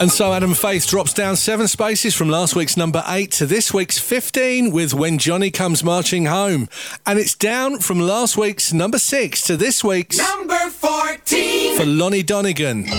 And so Adam Faith drops down 7 spaces from last week's number 8 to this week's 15 with When Johnny Comes Marching Home. And it's down from last week's number 6 to this week's number 14 for Lonnie Donegan.